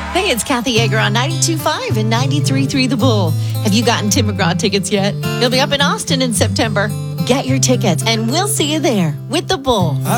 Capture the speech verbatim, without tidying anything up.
Hey, it's Kathy Yeager on ninety-two point five and ninety-three point three The Bull. Have you gotten Tim McGraw tickets yet? He'll be up in Austin in September. Get your tickets, and we'll see you there with The Bull.